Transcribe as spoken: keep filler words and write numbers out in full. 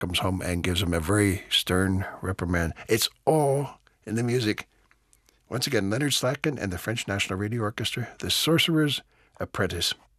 comes home and gives him a very stern reprimand. It's all in the music. Once again, Leonard Slatkin and the French National Radio Orchestra, The Sorcerer's Apprentice.